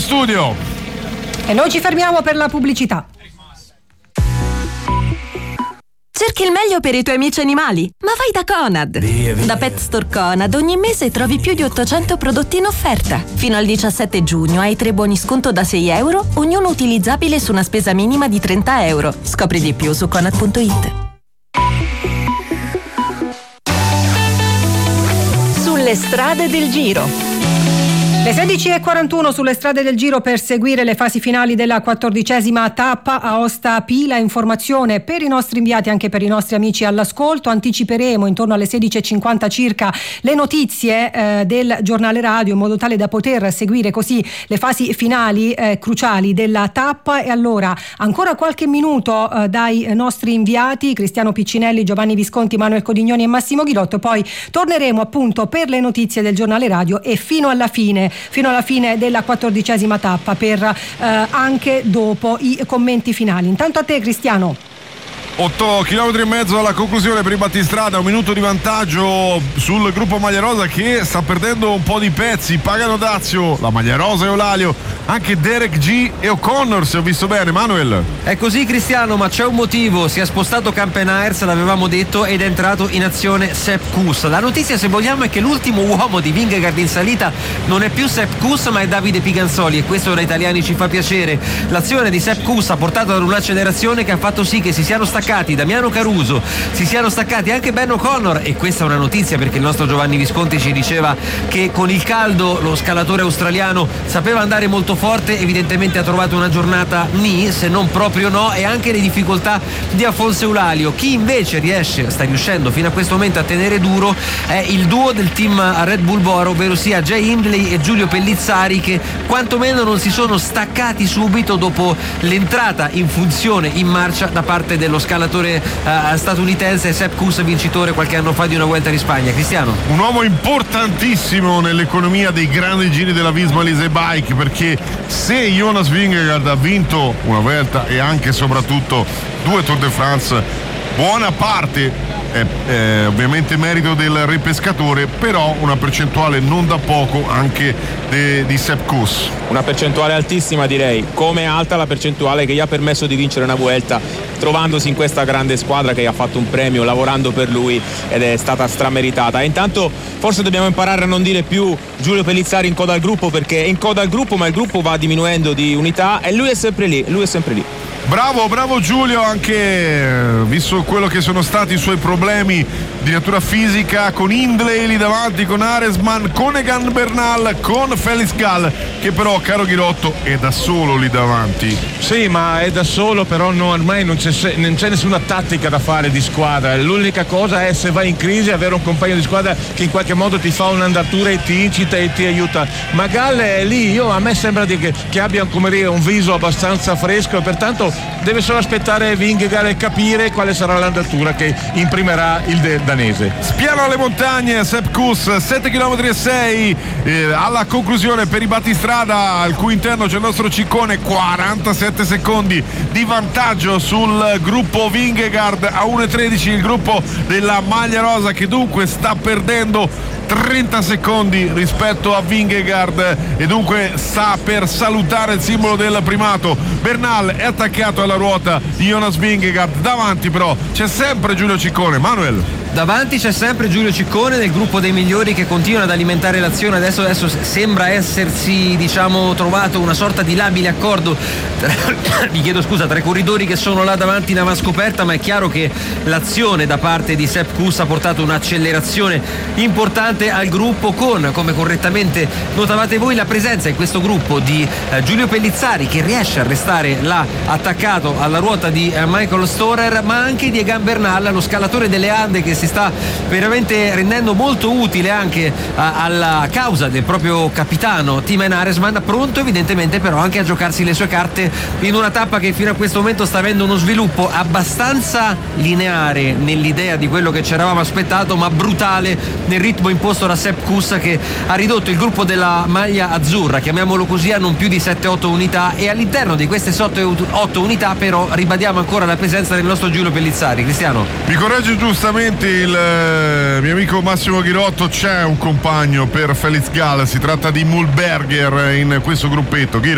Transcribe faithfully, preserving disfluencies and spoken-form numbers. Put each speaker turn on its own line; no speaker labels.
studio.
E noi ci fermiamo per la pubblicità.
Cerchi il meglio per i tuoi amici animali? Ma vai da Conad!
Via, via.
Da Pet Store Conad ogni mese trovi più di ottocento prodotti in offerta. Fino al diciassette giugno hai tre buoni sconto da sei euro, ognuno utilizzabile su una spesa minima di trenta euro. Scopri di più su conad punto it. Sulle strade del Giro.
Le sedici e quarantuno sulle strade del Giro per seguire le fasi finali della quattordicesima tappa Aosta-Pila. Informazione per i nostri inviati, anche per i nostri amici all'ascolto. Anticiperemo intorno alle sedici e cinquanta circa le notizie eh, del giornale radio, in modo tale da poter seguire così le fasi finali eh, cruciali della tappa. E allora ancora qualche minuto eh, dai nostri inviati Cristiano Piccinelli, Giovanni Visconti, Manuel Codignoni e Massimo Ghirotto. Poi torneremo appunto per le notizie del giornale radio e fino alla fine fino alla fine della quattordicesima tappa per eh, anche dopo i commenti finali. Intanto a te, Cristiano.
otto chilometri e mezzo alla conclusione per i battistrada, un minuto di vantaggio sul gruppo Maglia Rosa che sta perdendo un po' di pezzi. Pagano Dazio, la Maglia Rosa e Eulalio, anche Derek G e O'Connor, se ho visto bene. Manuel?
È così, Cristiano, ma c'è un motivo. Si è spostato Campenaers, l'avevamo detto, ed è entrato in azione Sepp Kuss. La notizia, se vogliamo, è che l'ultimo uomo di Vingegaard in salita non è più Sepp Kuss ma è Davide Piganzoli, e questo da italiani ci fa piacere. L'azione di Sepp Kuss ha portato ad un'accelerazione che ha fatto sì che si siano staccati Damiano Caruso, si siano staccati anche Ben O'Connor, e questa è una notizia perché il nostro Giovanni Visconti ci diceva che con il caldo lo scalatore australiano sapeva andare molto forte. Evidentemente ha trovato una giornata ni, se non proprio no, e anche le difficoltà di Afonso Eulalio. Chi invece riesce, sta riuscendo fino a questo momento a tenere duro, è il duo del team Red Bull Bora, ovvero sia Jay Hindley e Giulio Pellizzari, che quantomeno non si sono staccati subito dopo l'entrata in funzione, in marcia da parte dello scalatore Uh, statunitense Sepp Kuss, vincitore qualche anno fa di una Vuelta in Spagna. Cristiano,
un uomo importantissimo nell'economia dei grandi giri della Visma Lease Bike, perché se Jonas Vingegaard ha vinto una Vuelta e anche e soprattutto due Tour de France, buona parte è, è ovviamente merito del ripescatore, però una percentuale non da poco anche de, di Sepp Kuss.
Una percentuale altissima, direi, come alta la percentuale che gli ha permesso di vincere una Vuelta, trovandosi in questa grande squadra che gli ha fatto un premio, lavorando per lui, ed è stata strameritata. E intanto forse dobbiamo imparare a non dire più Giulio Pellizzari in coda al gruppo, perché è in coda al gruppo, ma il gruppo va diminuendo di unità e lui è sempre lì, lui è sempre lì.
Bravo, bravo Giulio, anche visto quello che sono stati i suoi problemi di natura fisica, con Hindley lì davanti, con Aresman, con Egan Bernal, con Felix Gall, che però, caro Ghirotto, è da solo lì davanti.
Sì, ma è da solo, però no, ormai non c'è, non c'è nessuna tattica da fare di squadra. L'unica cosa è, se vai in crisi, avere un compagno di squadra che in qualche modo ti fa un'andatura e ti incita e ti aiuta. Ma Gall è lì, io, a me sembra di che, che abbia come dire, un viso abbastanza fresco, e pertanto deve solo aspettare Vingegaard e capire quale sarà l'andatura che imprimerà il de- danese.
Spiano alle montagne Sepp Kuss, sette chilometri e sei eh, alla conclusione per i battistrada, al cui interno c'è il nostro Ciccone, quarantasette secondi di vantaggio sul gruppo Vingegaard, a uno e tredici il gruppo della Maglia Rosa, che dunque sta perdendo trenta secondi rispetto a Vingegaard e dunque sta per salutare il simbolo del primato. Bernal è attaccato alla ruota di Jonas Vingegaard, davanti però c'è sempre Giulio Ciccone. Manuel?
Davanti c'è sempre Giulio Ciccone del gruppo dei migliori, che continua ad alimentare l'azione. Adesso, adesso sembra essersi, diciamo, trovato una sorta di labile accordo tra, mi chiedo scusa, tra i corridori che sono là davanti in avanscoperta, ma è chiaro che l'azione da parte di Sepp Kuss ha portato un'accelerazione importante al gruppo, con, come correttamente notavate voi, la presenza in questo gruppo di eh, Giulio Pellizzari, che riesce a restare là attaccato alla ruota di eh, Michael Storer, ma anche di Egan Bernal, lo scalatore delle Ande, che si sta veramente rendendo molto utile anche a, alla causa del proprio capitano Timen Aresman, pronto evidentemente però anche a giocarsi le sue carte in una tappa che fino a questo momento sta avendo uno sviluppo abbastanza lineare nell'idea di quello che ci eravamo aspettato, ma brutale nel ritmo imposto da Sepp Kuss, che ha ridotto il gruppo della maglia azzurra, chiamiamolo così, a non più di sette otto unità, e all'interno di queste sette otto unità però ribadiamo ancora la presenza del nostro Giulio Pellizzari. Cristiano?
Mi corregge giustamente il eh, mio amico Massimo Ghirotto, c'è un compagno per Felix Gall, si tratta di Mühlberger in questo gruppetto. Ghiro.